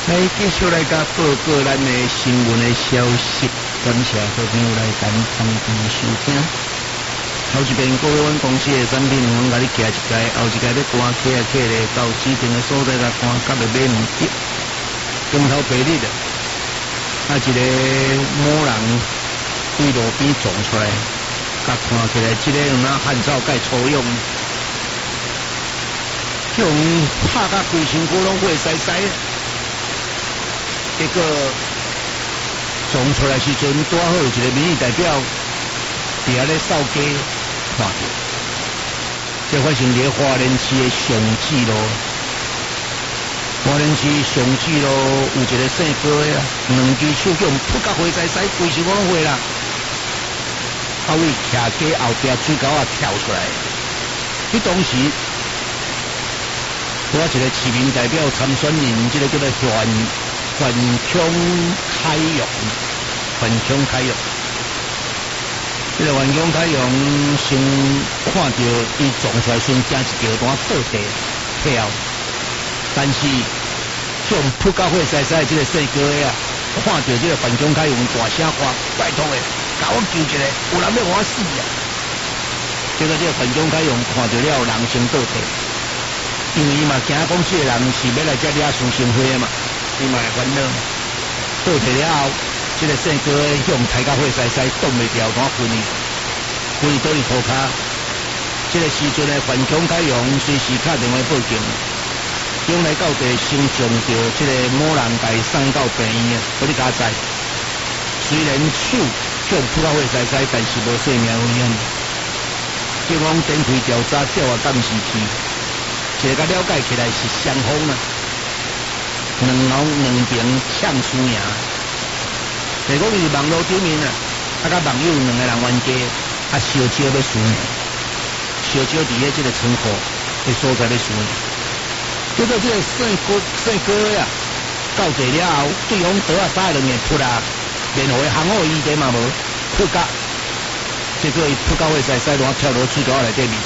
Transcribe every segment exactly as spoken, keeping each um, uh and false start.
来继续来甲报告咱的新闻的消息，感谢好朋友来咱通知收听。头一遍各位阮公司的产品，阮甲你寄一届，后一届咧赶客啊客咧到指定的所在来赶，甲要买物件，中头白日的，啊一个某人对路边撞出来，甲看起来即个有哪汗臭介粗用，叫人拍甲规身躯拢血晒晒。结果撞出来时阵，拄好有一个民意代表伫遐咧扫街看到，这发生伫花莲市的上志路。花莲市上志路有一个姓高的啊，两支手枪扑甲血晒晒，规身拢血啦。啊位徛街后壁水沟啊跳出来，迄当时我一个市民代表参选人，即、这个叫做范。反枪开勇，反枪开勇。这个反枪开勇先看到伊撞出来，先惊一条单倒地跳，但是向扑到血晒晒，这个细哥啊，看到这个反枪开勇大声喊：“拜托诶，甲我救一个，有人要我死啊！”结果这个反枪开勇看到了人先倒地，因为伊嘛惊讲这个人是要来这里啊输心灰的嘛。伊嘛会烦恼，倒退了后，这个姓哥向抬到血晒晒，挡袂掉，单昏去，昏去倒去涂骹。这个时阵的反枪开勇随时打电话报警，警来到地先将着这个某人带送到病院，我你加知。虽然手向扑到血晒晒，但是无生命危险。警方展开调查，调查监视器，这个了解起来是双方啊。两后两边呛输赢，结果是网络顶面啊，啊甲网友两个人冤家，啊烧焦要输赢，烧焦伫咧即个仓库的所在咧输赢。结果即个姓哥姓哥呀，到地了后，对方倒啊三个两个扑啊，连互伊行好伊地嘛无扑甲，结果伊扑到血晒晒，然后跳落水沟内底面，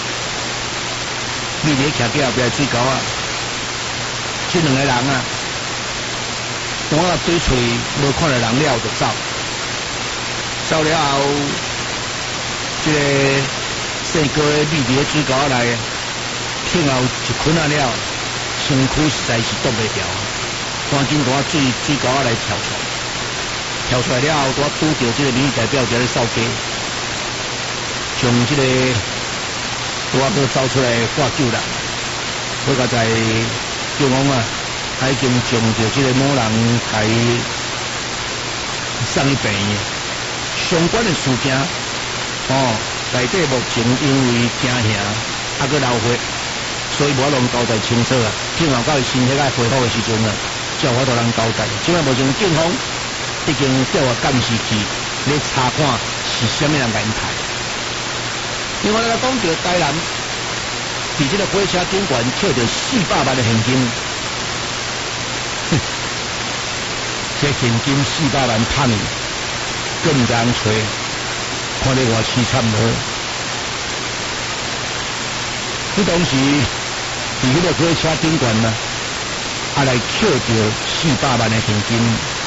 面咧徛伫后壁水沟啊。这两个人啊，我对出去无看到人了就走，走了后，这个姓高的立伫咧水沟内，听后一困啊了，身躯实在是挡袂掉，赶紧从水水沟内跳出来，跳出来了后，拄拄到这个民意代表在咧扫街，从这个拄啊个走出来挂救人，我刚才。警方啊，已经将着这个某人甲伊送去病院。相关的事件，哦，内底目前因为惊吓啊个流血，所以无法通交代清楚啊。听后到伊身体爱恢复的时阵啊，才有法度通交代。即摆目前警方已经调啊监视器咧查看是虾米人安排。另外来讲到台南。伫这个火车顶悬捡到四百万的现金，哼，这现金四百万拍面，更唔敢找，看你偌凄惨无？迄当时伫迄个火车顶悬呐，啊来捡到四百万的现金，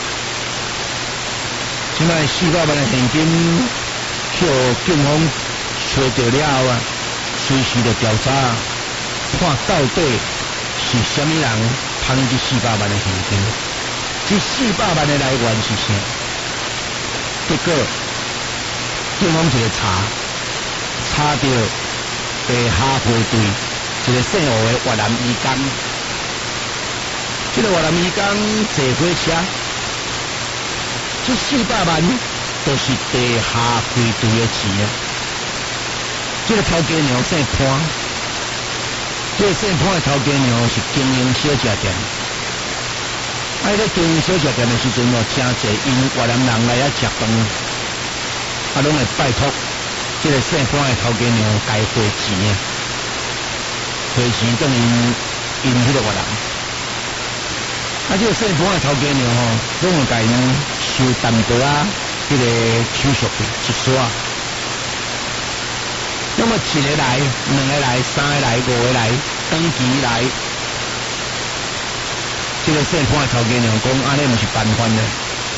即摆四百万的现金，叫警方找到了后啊。随时的调查，看到底是虾米人贪这四百万的现金？这四百万的来源是啥？结果警方一个查，查到地下会队一个姓吴的越南移工，这个越南移工坐火车，这四百万都是地下会队的钱啊！这个头家娘姓潘，这个姓潘的头家娘是经营小食店。啊，咧经营小食店的时阵哦，真侪因越南人来遐食饭，啊，拢会拜托这个姓潘的头家娘该汇钱啊，汇钱等于因迄个越南。啊，这个姓潘的头家娘吼，拢会甲因收淡薄啊，迄个手续费一刷。那么一个来，两个来，三个来，五个来，长期来， 这个姓潘的头家娘讲，安尼毋是办法呢。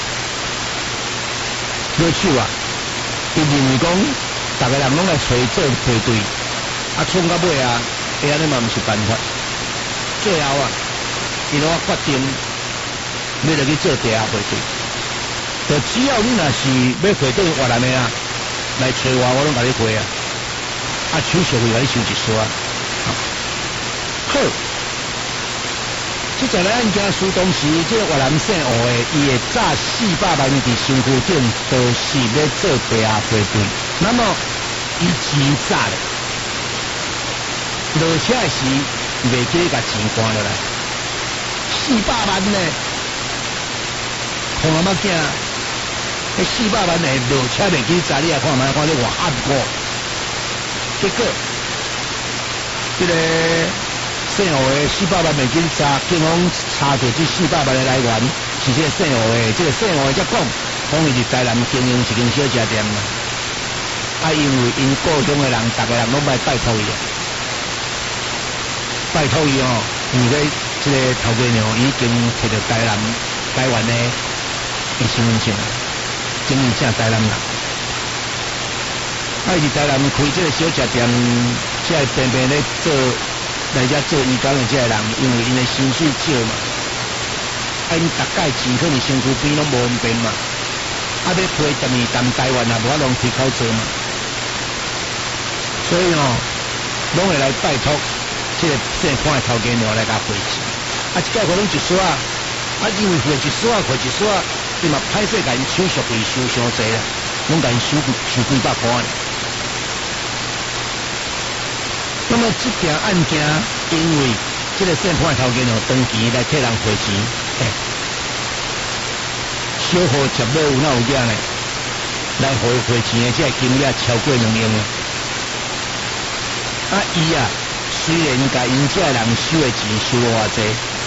落手啊，伊认为讲，逐个人拢来找做配对，啊，冲到尾啊，伊安尼嘛毋是办法。最后啊，伊拢决定要落去做地下配对。就只要你若是要配对越南的啊，来找我，我拢甲你配啊。啊，手续费甲你收一丝啊。好。这个案件书当时，这个越南姓胡的，伊会炸四百万伫身躯顶，都是要做地下配对。那么，伊钱炸咧，落车的时袂记甲钱关落来，四百万呢，看阿妈囝，迄四百万呢落车袂记炸，你也看卖看你偌暗过，结果，这个。姓胡的四百万美金查，警方查到这四百万的来源是这个姓胡的，这个姓胡的才讲，讲伊伫台南经营一间小食店嘛。啊，因为因故乡的人，逐个人拢来拜托伊，拜托伊哦，因为这个头家娘已经摕到台南台湾的伊身份证，证明正台南人。啊，伊伫台南开这个小食店，才会平平咧做。来遮做义工的这个人，因为因的薪水少嘛，啊，因大概钱可能身躯边拢无方便嘛，啊，要配十二担台湾啊，无法通开口做嘛，所以哦，拢会来拜托这个姓潘的头家娘来甲赔钱，啊，一届可能一丝啊，啊，因为赔一丝啊，赔一丝啊，伊嘛歹势甲因手续费收伤济啦，拢甲因收收几百块。那么这件案件，因为这个姓潘的头家娘长期来替人赔钱，哎，小户接到有哪有影呢？来互伊赔钱的这金额超过两亿啊！啊，伊啊，虽然甲因这人收的钱收偌济，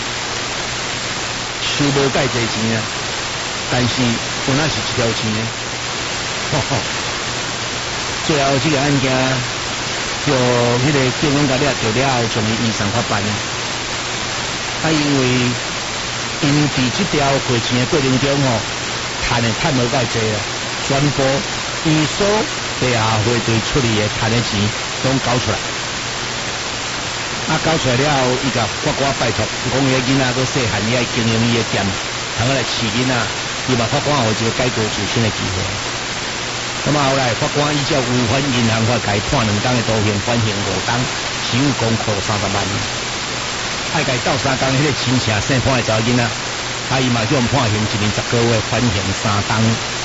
收无介济钱啊，但是有那是一条钱呢。吼吼，最后这个案件。就迄个警方甲掠着了后，从伊移送法办。啊，因为因伫即条赔钱的过程中吼，赚的赚无介济啊，全部伊所地下配对处理的赚的钱拢交出来。啊，交出来了后，伊甲法官拜托，讲伊个囡仔搁细汉，伊爱经营伊个店，通个来饲囡仔，伊嘛法官有一个改过自新的机会。那么后来，法官依照违反银行法，改判两档的徒刑，缓刑五档，起诉公扣三十万。爱改斗三档，迄个亲戚姓潘的查囡仔，啊伊嘛叫判刑一年十个月，缓刑三档。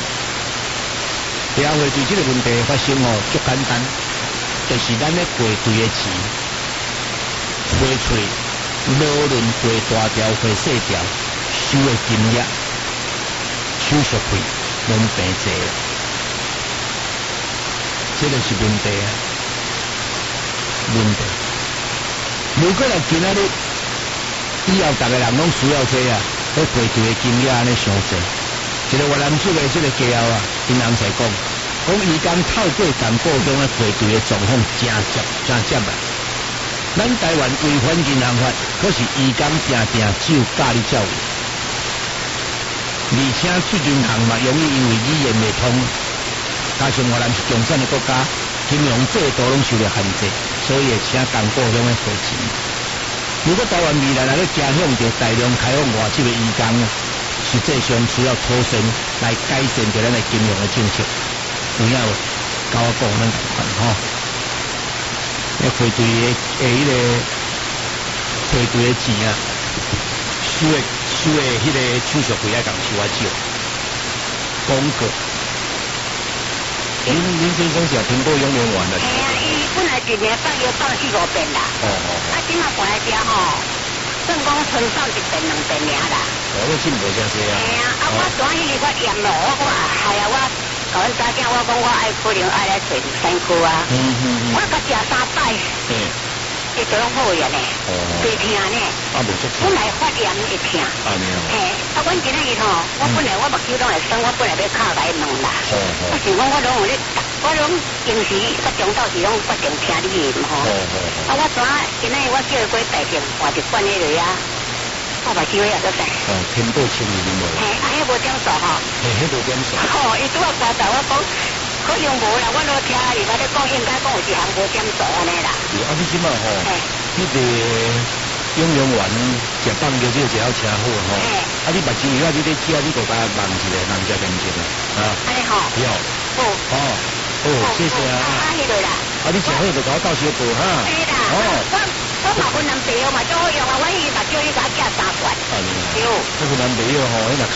地下配对这个问题发生哦，足简单，就是咱咧配对的钱，配出来，无论配大条配小条，收的金额、手续费拢平济了。这个是问题啊，问题。如果来今仔日以后，大家人拢需要这啊，要配对的金额安尼上济。一个越南籍的这个家后啊，因翁才讲，讲伊讲透过咱故乡的配对的状况真接真接啊。咱台湾违反银行法，可是伊讲定定只有假哩才有，而且去银行嘛容易因为语言未通。加上越南是共产的国家，金融制度拢受到限制，所以会请同故乡的赔钱。如果台湾未来来咧加向着大量开放外籍的移工，实际上需要脱身来改善着咱的金融的政策。有影有？甲我讲咱同款吼，要配对的诶，迄个配对的钱啊，收的收的迄个手续费要共收较少，广告。您您先讲是苹果用用完了。哎呀，伊本来一年放药放四五遍啦。哦哦。啊，今嘛搬来遮吼，算讲存放一遍两遍尔啦。哦，你进步真济啊。哎呀，啊我转去我验咯，我讲啊，系啊，我甲阮家囝我讲我爱可能爱来找身躯啊。嗯嗯嗯。我甲食三摆。嗯。伊都拢好验呢。哦。袂疼呢。啊，无错。本来发炎会疼。啊，没有。嘿，啊，阮今仔日吼，我本来我目睭拢会酸，我本来要敲来问啦。哦哦。我想讲我拢有咧，我拢平时甲中昼时拢决定听你的吼。哦哦。啊，我昨仔今仔日我叫伊过台电换一罐迄个啊，我目睭几位啊？都在。 哦，天宝青年无。 嘿，啊，迄无点数吼。 嘿，迄无点数。 吼，伊拄啊挂在我讲，可能无啦，我都听伊甲咧讲，应该讲有一项无点数安尼啦。 有啊，你即马吼，迄个养养员食放尿你就只要车好吼。啊，你目睭以外你咧食，你就甲望一个，望一下面一个啊。 安尼吼。 有。 好。 哦。哦，谢谢啊。 啊，迄落啦。 啊，你食好就甲我倒小步哈。 对啦。哦。我我嘛分男朋友嘛，最好用啊，我伊嘛叫伊甲我寄三罐。 哎呀。有。我分男朋友吼，迄若。